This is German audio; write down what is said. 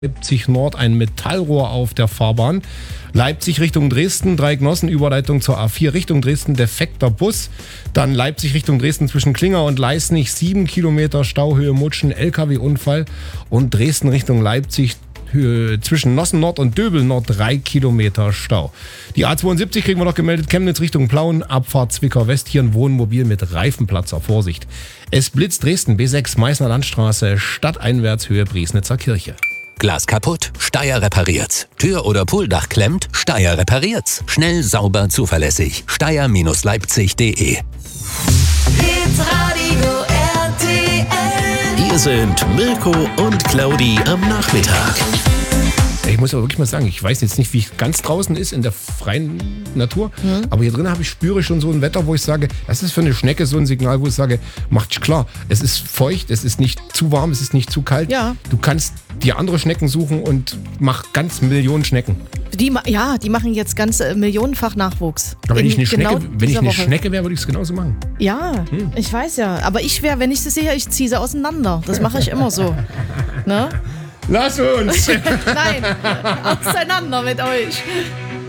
Leipzig Nord ein Metallrohr auf der Fahrbahn. Leipzig Richtung Dresden, Dreieck-Nossen, Überleitung zur A4 Richtung Dresden, defekter Bus. Dann Leipzig Richtung Dresden zwischen Klinger und Leisnig, 7 Kilometer Stauhöhe Mutschen, LKW-Unfall. Und Dresden Richtung Leipzig zwischen Nossen Nord und Döbel Nord 3 Kilometer Stau. Die A72 kriegen wir noch gemeldet, Chemnitz Richtung Plauen, Abfahrt Zwickau West, hier ein Wohnmobil mit Reifenplatzer, Vorsicht. Es blitzt Dresden, B6 Meißner Landstraße, stadteinwärts Höhe Briesnitzer Kirche. Glas kaputt? Steyr repariert's. Tür oder Pooldach klemmt? Steyr repariert's. Schnell, sauber, zuverlässig. Steyr-Leipzig.de. Hitradio RTL. Hier sind Mirko und Claudi am Nachmittag. Ich muss aber wirklich mal sagen, ich weiß jetzt nicht, wie es ganz draußen ist in der freien Natur, aber hier drin spüre ich schon so ein Wetter, wo ich sage, das ist für eine Schnecke so ein Signal, wo ich sage, macht klar, es ist feucht, es ist nicht zu warm, es ist nicht zu kalt. Ja. Du kannst dir andere Schnecken suchen und mach ganz Millionen Schnecken. Die machen jetzt ganz millionenfach Nachwuchs. Aber wenn ich eine Woche. Schnecke wäre, würde ich es genauso machen. Ja, ich weiß ja. Aber wenn ich sie sehe, ich ziehe sie auseinander. Das mache ich immer so. Ne? Lass uns! Nein, auseinander mit euch.